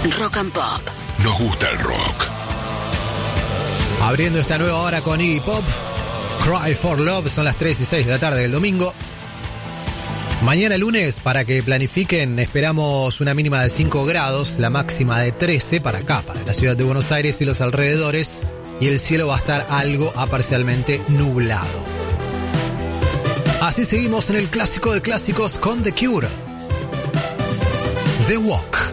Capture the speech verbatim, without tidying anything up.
Rock and Pop. Nos gusta el rock. Abriendo esta nueva hora con Iggy Pop, Cry for Love, son las tres y seis de la tarde del domingo. Mañana lunes, para que planifiquen, esperamos una mínima de cinco grados, la máxima de trece para acá, para la ciudad de Buenos Aires y los alrededores, y el cielo va a estar algo a parcialmente nublado. Así seguimos en el clásico de clásicos con The Cure, The Walk.